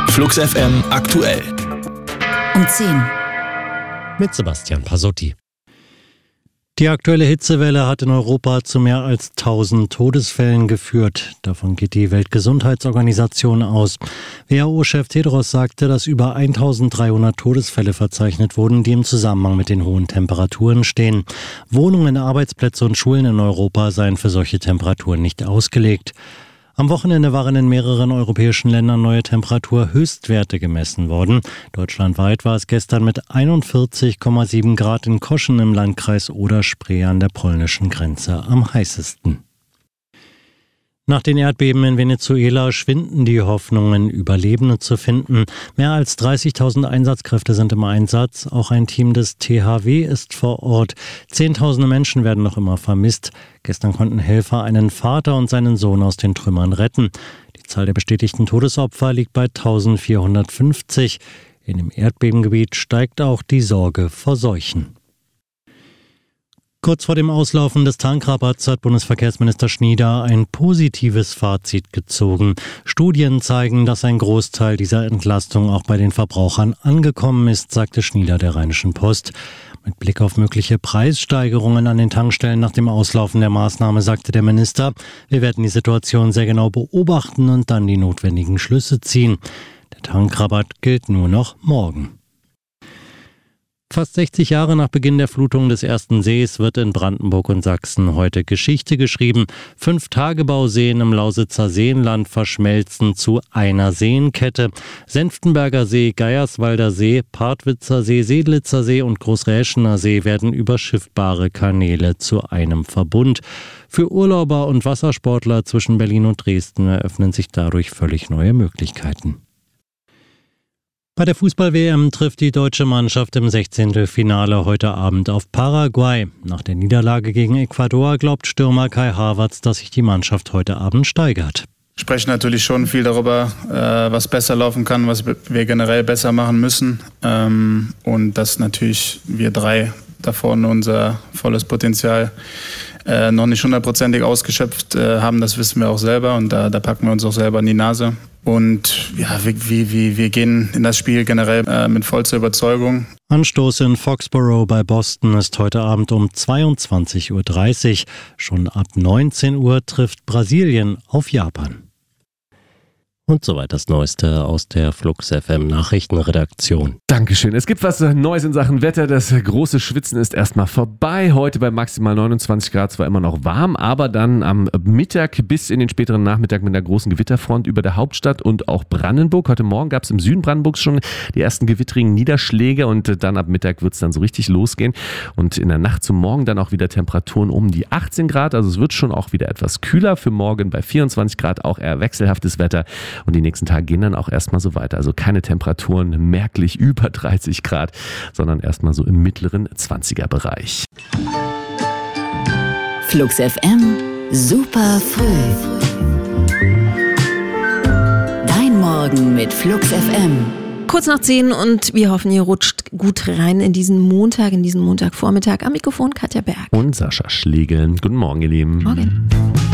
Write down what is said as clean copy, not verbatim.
Flux FM aktuell. Um 10. Mit Sebastian Pasotti. Die aktuelle Hitzewelle hat in Europa zu mehr als 1000 Todesfällen geführt. Davon geht die Weltgesundheitsorganisation aus. WHO-Chef Tedros sagte, dass über 1300 Todesfälle verzeichnet wurden, die im Zusammenhang mit den hohen Temperaturen stehen. Wohnungen, Arbeitsplätze und Schulen in Europa seien für solche Temperaturen nicht ausgelegt. Am Wochenende waren in mehreren europäischen Ländern neue Temperaturhöchstwerte gemessen worden. Deutschlandweit war es gestern mit 41,7 Grad in Koschen im Landkreis Oder-Spree an der polnischen Grenze am heißesten. Nach den Erdbeben in Venezuela schwinden die Hoffnungen, Überlebende zu finden. Mehr als 30.000 Einsatzkräfte sind im Einsatz. Auch ein Team des THW ist vor Ort. Zehntausende Menschen werden noch immer vermisst. Gestern konnten Helfer einen Vater und seinen Sohn aus den Trümmern retten. Die Zahl der bestätigten Todesopfer liegt bei 1450. In dem Erdbebengebiet steigt auch die Sorge vor Seuchen. Kurz vor dem Auslaufen des Tankrabatts hat Bundesverkehrsminister Schnieder ein positives Fazit gezogen. Studien zeigen, dass ein Großteil dieser Entlastung auch bei den Verbrauchern angekommen ist, sagte Schnieder der Rheinischen Post. Mit Blick auf mögliche Preissteigerungen an den Tankstellen nach dem Auslaufen der Maßnahme sagte der Minister, wir werden die Situation sehr genau beobachten und dann die notwendigen Schlüsse ziehen. Der Tankrabatt gilt nur noch morgen. Fast 60 Jahre nach Beginn der Flutung des ersten Sees wird in Brandenburg und Sachsen heute Geschichte geschrieben. 5 Tagebauseen im Lausitzer Seenland verschmelzen zu einer Seenkette. Senftenberger See, Geierswalder See, Partwitzer See, Sedlitzer See und Großräschener See werden über schiffbare Kanäle zu einem Verbund. Für Urlauber und Wassersportler zwischen Berlin und Dresden eröffnen sich dadurch völlig neue Möglichkeiten. Bei der Fußball-WM trifft die deutsche Mannschaft im 16. Finale heute Abend auf Paraguay. Nach der Niederlage gegen Ecuador glaubt Stürmer Kai Havertz, dass sich die Mannschaft heute Abend steigert. Wir sprechen natürlich schon viel darüber, was besser laufen kann, was wir generell besser machen müssen. Und dass natürlich wir 3 da vorne unser volles Potenzial noch nicht 100%ig ausgeschöpft haben, das wissen wir auch selber und da packen wir uns auch selber in die Nase. Und ja, wir gehen in das Spiel generell mit vollster Überzeugung. Anstoß in Foxborough bei Boston ist heute Abend um 22:30 Uhr. Schon ab 19 Uhr trifft Brasilien auf Japan. Und soweit das Neueste aus der Flux FM Nachrichtenredaktion. Dankeschön. Es gibt was Neues in Sachen Wetter. Das große Schwitzen ist erstmal vorbei. Heute bei maximal 29 Grad, zwar immer noch warm, aber dann am Mittag bis in den späteren Nachmittag mit einer großen Gewitterfront über der Hauptstadt und auch Brandenburg. Heute Morgen gab es im Süden Brandenburgs schon die ersten gewittrigen Niederschläge und dann ab Mittag wird es dann so richtig losgehen. Und in der Nacht zum Morgen dann auch wieder Temperaturen um die 18 Grad. Also es wird schon auch wieder etwas kühler für morgen bei 24 Grad, auch eher wechselhaftes Wetter. Und die nächsten Tage gehen dann auch erstmal so weiter. Also keine Temperaturen merklich über 30 Grad, sondern erstmal so im mittleren 20er-Bereich. Flux FM, super früh. Dein Morgen mit Flux FM. Kurz nach 10 und wir hoffen, ihr rutscht gut rein in diesen Montagvormittag. Am Mikrofon Katja Berg. Und Sascha Schlegel. Guten Morgen, ihr Lieben. Morgen.